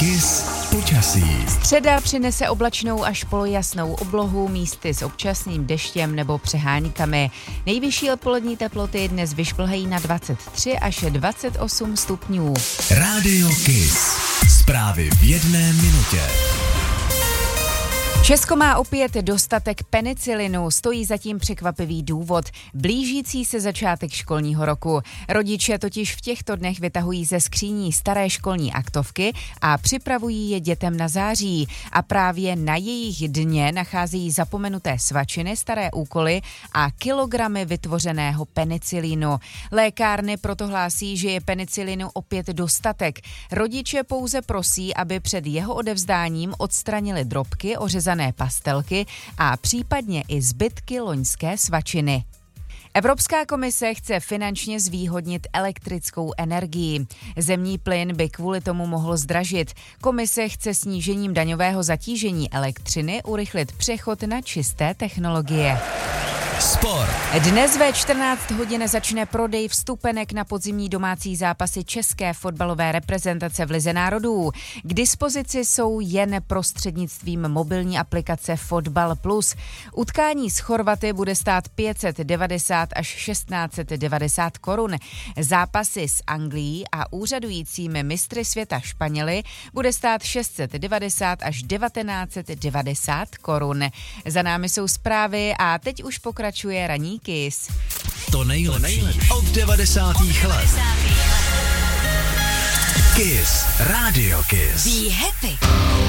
Kiss počasí. Středa přinese oblačnou až polojasnou oblohu, místy s občasným deštěm nebo přeháňkami. Nejvyšší odpolední teploty dnes vyšplhají na 23 až 28 stupňů. Rádio Kiss. Zprávy v jedné minutě. Česko má opět dostatek penicilinu, stojí zatím překvapivý důvod. Blížící se začátek školního roku. Rodiče totiž v těchto dnech vytahují ze skříní staré školní aktovky a připravují je dětem na září. A právě na jejich dně nacházejí zapomenuté svačiny, staré úkoly a kilogramy vytvořeného penicilinu. Lékárny proto hlásí, že je penicilinu opět dostatek. Rodiče pouze prosí, aby před jeho odevzdáním odstranili drobky, ořezané pastelky a případně i zbytky loňské svačiny. Evropská komise chce finančně zvýhodnit elektrickou energii. Zemní plyn by kvůli tomu mohl zdražit. Komise chce snížením daňového zatížení elektřiny urychlit přechod na čisté technologie. Sport. Dnes ve 14 hodin začne prodej vstupenek na podzimní domácí zápasy české fotbalové reprezentace v Lize národů. K dispozici jsou jen prostřednictvím mobilní aplikace Fotbal Plus. Utkání s Chorvaty bude stát 590 až 1690 korun. Zápasy s Anglií a úřadujícími mistry světa Španěli bude stát 690 až 1990 korun. Za námi jsou zprávy a teď už pokračuje ranní Kiss. To nejlepší od 90. let. Kiss. Rádio Kiss. Be happy.